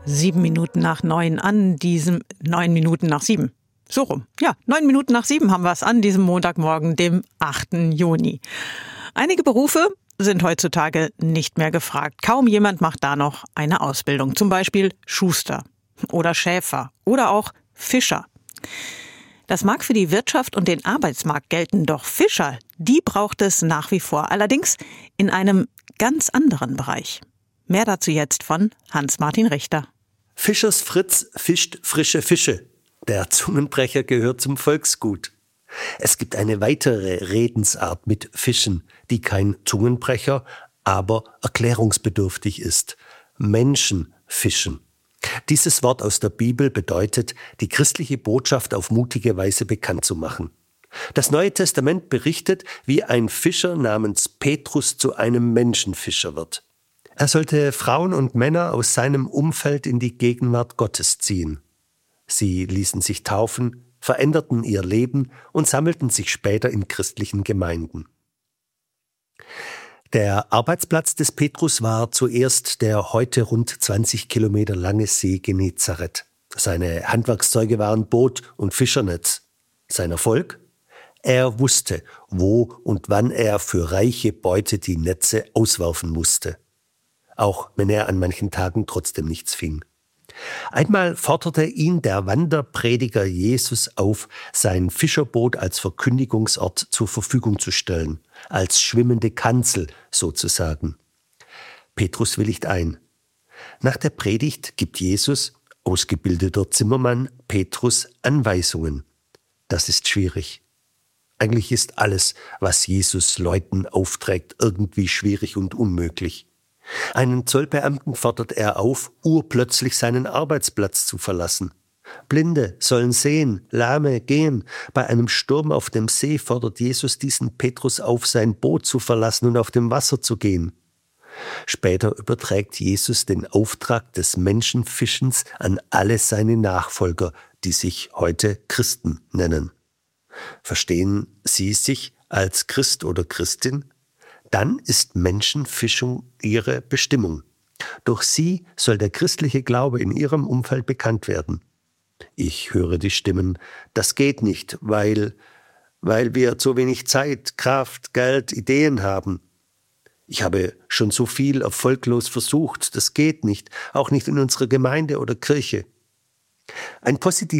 7 Minuten nach 9 an diesem 9 Minuten nach 7. So rum. Ja, 9 Minuten nach 7 haben wir es an diesem Montagmorgen, dem 8. Juni. Einige Berufe sind heutzutage nicht mehr gefragt. Kaum jemand macht da noch eine Ausbildung. Zum Beispiel Schuster oder Schäfer oder auch Fischer. Das mag für die Wirtschaft und den Arbeitsmarkt gelten, doch Fischer, die braucht es nach wie vor. Allerdings in einem ganz anderen Bereich. Mehr dazu jetzt von Hans-Martin Richter. Fischers Fritz fischt frische Fische. Der Zungenbrecher gehört zum Volksgut. Es gibt eine weitere Redensart mit Fischen, die kein Zungenbrecher, aber erklärungsbedürftig ist. Menschen fischen. Dieses Wort aus der Bibel bedeutet, die christliche Botschaft auf mutige Weise bekannt zu machen. Das Neue Testament berichtet, wie ein Fischer namens Petrus zu einem Menschenfischer wird. Er sollte Frauen und Männer aus seinem Umfeld in die Gegenwart Gottes ziehen. Sie ließen sich taufen, veränderten ihr Leben und sammelten sich später in christlichen Gemeinden. Der Arbeitsplatz des Petrus war zuerst der heute rund 20 Kilometer lange See Genezareth. Seine Handwerkszeuge waren Boot und Fischernetz. Sein Erfolg? Er wusste, wo und wann er für reiche Beute die Netze auswerfen musste. Auch wenn er an manchen Tagen trotzdem nichts fing. Einmal forderte ihn der Wanderprediger Jesus auf, sein Fischerboot als Verkündigungsort zur Verfügung zu stellen, als schwimmende Kanzel sozusagen. Petrus willigt ein. Nach der Predigt gibt Jesus, ausgebildeter Zimmermann, Petrus Anweisungen. Das ist schwierig. Eigentlich ist alles, was Jesus Leuten aufträgt, irgendwie schwierig und unmöglich. Einen Zollbeamten fordert er auf, urplötzlich seinen Arbeitsplatz zu verlassen. Blinde sollen sehen, Lahme gehen. Bei einem Sturm auf dem See fordert Jesus diesen Petrus auf, sein Boot zu verlassen und auf dem Wasser zu gehen. Später überträgt Jesus den Auftrag des Menschenfischens an alle seine Nachfolger, die sich heute Christen nennen. Verstehen Sie sich als Christ oder Christin? Dann ist Menschenfischung Ihre Bestimmung. Durch sie soll der christliche Glaube in Ihrem Umfeld bekannt werden. Ich höre die Stimmen, das geht nicht, weil wir zu wenig Zeit, Kraft, Geld, Ideen haben. Ich habe schon so viel erfolglos versucht, das geht nicht, auch nicht in unserer Gemeinde oder Kirche. Ein positives